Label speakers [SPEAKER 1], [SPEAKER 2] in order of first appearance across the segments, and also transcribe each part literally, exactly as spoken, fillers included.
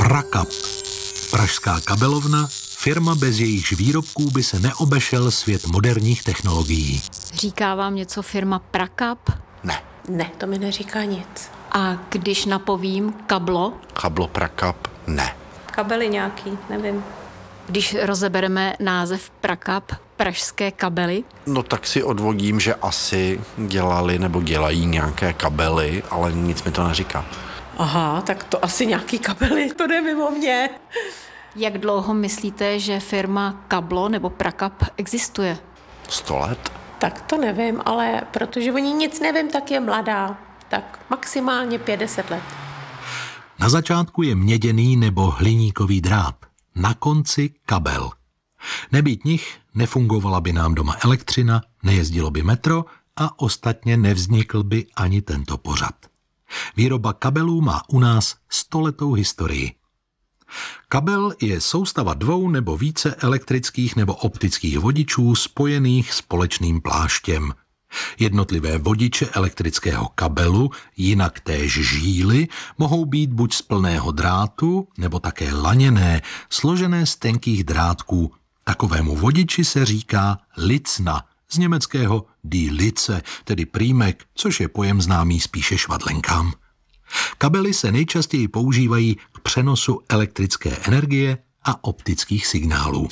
[SPEAKER 1] Prakap. Pražská kabelovna, firma, bez jejichž výrobků by se neobešel svět moderních technologií.
[SPEAKER 2] Říká vám něco firma Prakap?
[SPEAKER 3] Ne.
[SPEAKER 4] Ne, to mi neříká nic.
[SPEAKER 2] A když napovím kablo?
[SPEAKER 3] Kablo Prakap? Ne.
[SPEAKER 4] Kabely nějaký, nevím.
[SPEAKER 2] Když rozebereme název Prakap, pražské kabely?
[SPEAKER 3] No tak si odvodím, že asi dělali nebo dělají nějaké kabely, ale nic mi to neříká.
[SPEAKER 4] Aha, tak to asi nějaký kabely, to jde mimo mě.
[SPEAKER 2] Jak dlouho myslíte, že firma Kablo nebo Prakap existuje?
[SPEAKER 3] Sto let?
[SPEAKER 4] Tak to nevím, ale protože o ní nic nevím, tak je mladá. Tak maximálně padesát let.
[SPEAKER 1] Na začátku je měděný nebo hliníkový drát, na konci kabel. Nebýt nich, nefungovala by nám doma elektřina, nejezdilo by metro a ostatně nevznikl by ani tento pořad. Výroba kabelů má u nás stoletou historii. Kabel je soustava dvou nebo více elektrických nebo optických vodičů spojených společným pláštěm. Jednotlivé vodiče elektrického kabelu, jinak též žíly, mohou být buď z plného drátu, nebo také laněné, složené z tenkých drátků. Takovému vodiči se říká licna, z německého die Lice, tedy prýmek, což je pojem známý spíše švadlenkám. Kabely se nejčastěji používají k přenosu elektrické energie a optických signálů.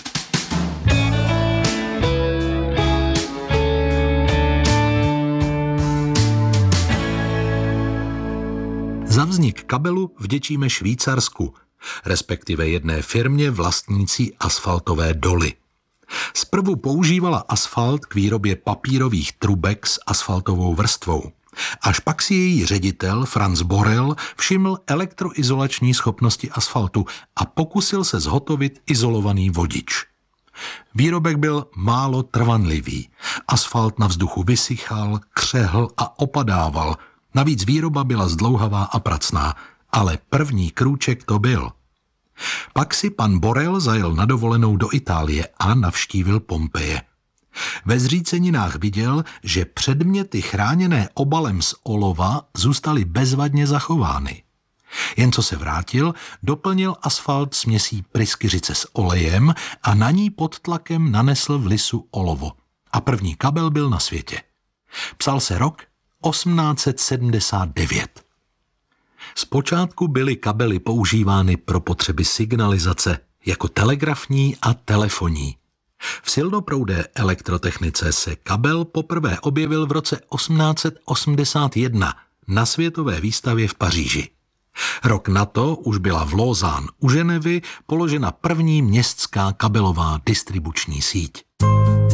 [SPEAKER 1] Za vznik kabelu vděčíme Švýcarsku, respektive jedné firmě vlastnící asfaltové doly. Zprvu používala asfalt k výrobě papírových trubek s asfaltovou vrstvou. Až pak si její ředitel Franz Borel všiml elektroizolační schopnosti asfaltu a pokusil se zhotovit izolovaný vodič. Výrobek byl málo trvanlivý. Asfalt na vzduchu vysychal, křehl a opadával. Navíc výroba byla zdlouhavá a pracná, ale první krůček to byl. Pak si pan Borel zajel na dovolenou do Itálie a navštívil Pompeje. Ve zříceninách viděl, že předměty chráněné obalem z olova zůstaly bezvadně zachovány. Jen co se vrátil, doplnil asfalt směsí pryskyřice s olejem a na ní pod tlakem nanesl v lisu olovo. A první kabel byl na světě. Psal se rok osmnáct set sedmdesát devět. Zpočátku byly kabely používány pro potřeby signalizace, jako telegrafní a telefonní. V silnoproudé elektrotechnice se kabel poprvé objevil v roce osmnáct set osmdesát jedna na světové výstavě v Paříži. Rok na to už byla v Lausanne u Ženevy položena první městská kabelová distribuční síť.